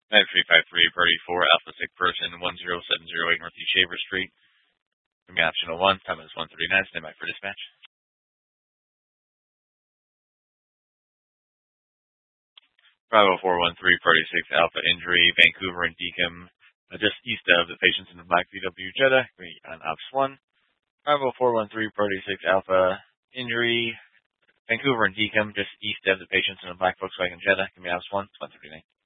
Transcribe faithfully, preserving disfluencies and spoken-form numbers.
nine three five three, Party four, Alpha Sick Person, one zero seven zero eight Northeast Shaver Street. Give me optional one, time is one thirty-nine, stand by for dispatch. Bravo four one three, Party six, Alpha Injury, Vancouver and Deacon, uh, just east of the patients in the Black V W Jetta, on Ops one. Bravo four one three, Party six, Alpha Injury, Vancouver and Deacon, just east of the patients in the Black Volkswagen Jetta, give me Ops one, one thirty-nine.